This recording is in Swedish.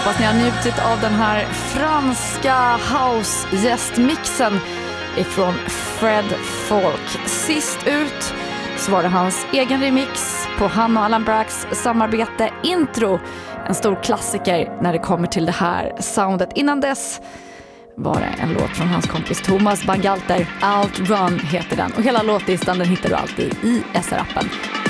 Hoppas ni har njutit av den här franska house-gästmixen ifrån Fred Falk. Sist ut så var det hans egen remix på han och Alan Braggs samarbete Intro. En stor klassiker när det kommer till det här soundet. Innan dess var det en låt från hans kompis Thomas Bangalter. Outrun heter den. Och hela låtlistan den hittar du alltid i SR-appen.